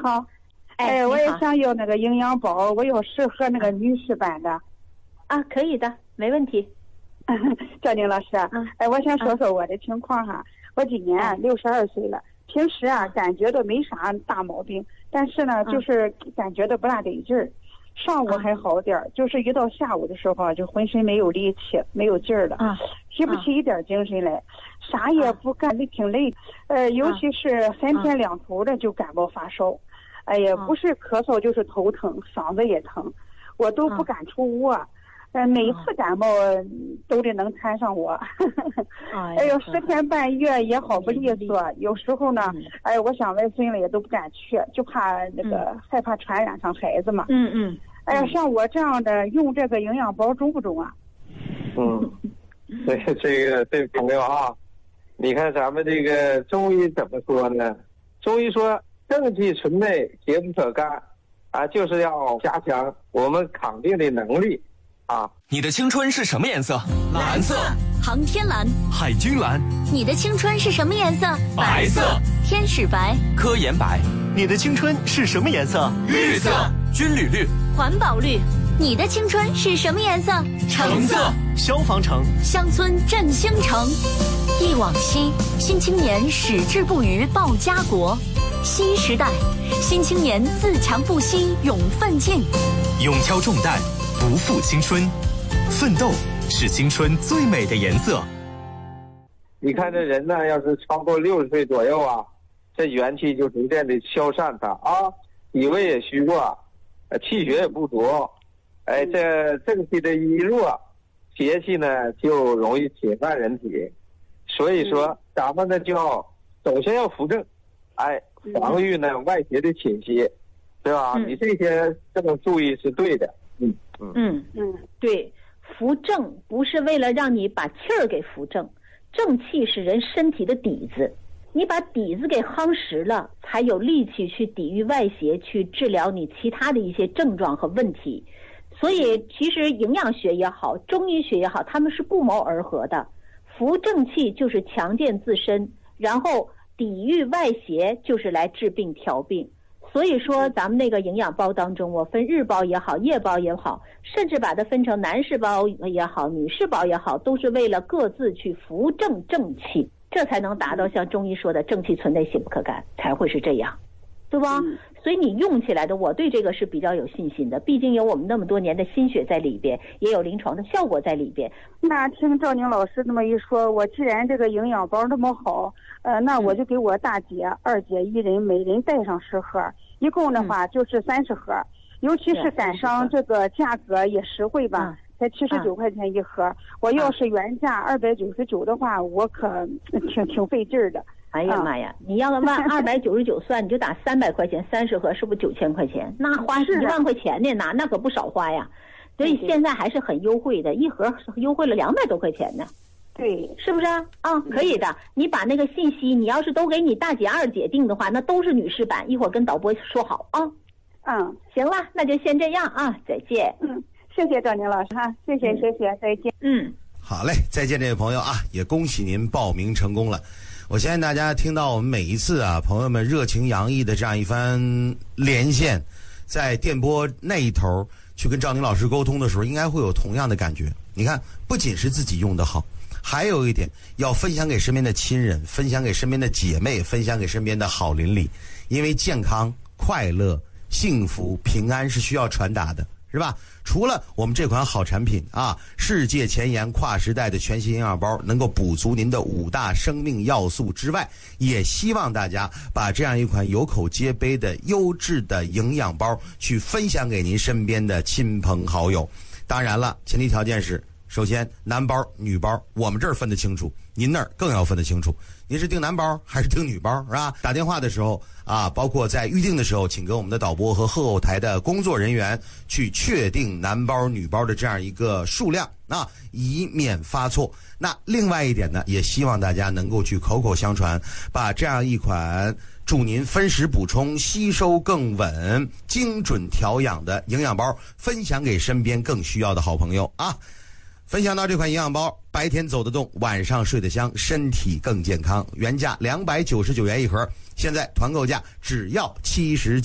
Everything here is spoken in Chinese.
好。 我也想要那个营养包，我要适合那个女士版的。 啊，可以的，没问题。 赵宁老师，我想说说我的情况哈。我今年62岁了，平时感觉都没啥大毛病，但是呢，就是感觉到不大得劲儿。上午还好点儿，就是一到下午的时候就浑身没有力气，没有劲儿了，提不起一点精神来，啥也不干，挺累。尤其是3天2头的就感冒发烧，哎呀，不是咳嗽就是头疼，嗓子也疼，我都不敢出屋。每次感冒都得能缠上我。哎呦，10天半月也好不利索。有时候呢，我想外孙了也都不敢去，就怕那个害怕传染上孩子嘛。哎呀，像我这样的用这个营养包中不中啊？ 对，这朋友啊，你看咱们这个中医怎么说呢？中医说正气存内，邪不可干啊，就是要加强我们抗病的能力。 你的青春是什么颜色？蓝色。 航天蓝。 海军蓝。 你的青春是什么颜色？ 白色。 天使白。 科研白。 你的青春是什么颜色？ 绿色。军旅绿。 环保绿。你的青春是什么颜色？ 橙色。 消防橙。 乡村振兴城。忆往昔，新青年矢志不渝报家国。新时代，新青年自强不息勇奋进。 勇敲重担，不负青春，奋斗是青春最美的颜色。 你看这人呢，要是超过60岁左右这元气就逐渐的消散体味也虚弱，气血也不足，这正气的一弱，邪气呢就容易侵犯人体。所以说咱们呢就要首先要扶正，防御呢外邪的侵袭，对吧？你这些这么注意是对的。 对，扶正不是为了让你把气儿给扶正，正气是人身体的底子，你把底子给夯实了，才有力气去抵御外邪，去治疗你其他的一些症状和问题。所以其实营养学也好，中医学也好，他们是不谋而合的。扶正气就是强健自身，然后抵御外邪就是来治病调病。所以说咱们那个营养包当中，我分日包也好，夜包也好，甚至把它分成男士包也好，女士包也好，都是为了各自去扶正正气，这才能达到像中医说的正气存内，邪不可干，才会是这样，对吧？所以你用起来的，我对这个是比较有信心的，毕竟有我们那么多年的心血在里边，也有临床的效果在里边。 那听赵宁老师这么一说，我既然这个营养包那么好，那我就给我大姐、二姐一人每人带上10盒，一共的话就是30盒。尤其是赶上这个价格也实惠吧，才79块钱一盒。我要是原价299的话，我可挺费劲儿的。 哎呀妈呀！你要按299算，你就打300块钱，30盒是不是9000块钱？那花1万块钱呢，那可不少花呀。所以现在还是很优惠的，一盒优惠了200多块钱呢。 对， 是不是可以的。你把那个信息，你要是都给你大姐、二姐订的话，那都是女士版。一会儿跟导播说好行了，那就先这样再见。 谢谢赵宁老师谢谢，再见。 好嘞，再见这位朋友也恭喜您报名成功了。我相信大家听到我们每一次朋友们热情洋溢的这样一番连线，在电波那一头去跟赵宁老师沟通的时候，应该会有同样的感觉。你看，不仅是自己用得好，还有一点要分享给身边的亲人，分享给身边的姐妹，分享给身边的好邻里，因为健康、快乐、幸福、平安是需要传达的，是吧？除了我们这款好产品世界前沿跨时代的全新营养包能够补足您的5大生命要素之外，也希望大家把这样一款有口皆碑的优质的营养包去分享给您身边的亲朋好友。当然了，前提条件是，首先男包女包我们这儿分得清楚，您那儿更要分得清楚。您是订男包还是订女包，是吧？打电话的时候包括在预定的时候，请跟我们的导播和后台的工作人员去确定男包女包的这样一个数量以免发错。那另外一点呢，也希望大家能够去口口相传，把这样一款助您分食补充、吸收更稳、精准调养的营养包分享给身边更需要的好朋友分享到这款营养包，白天走得动，晚上睡得香，身体更健康。原价299元一盒，现在团购价只要79